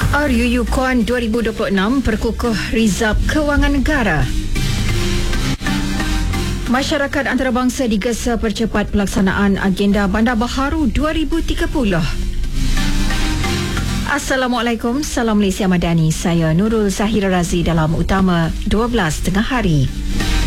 RUU KUAN 2026 perkukuh Rizab Kewangan Negara. Masyarakat antarabangsa digesa percepat pelaksanaan agenda Bandar Baharu 2030. Assalamualaikum, salam Malaysia Madani. Saya Nurul Zahira Razi dalam Utama 12 tengah hari.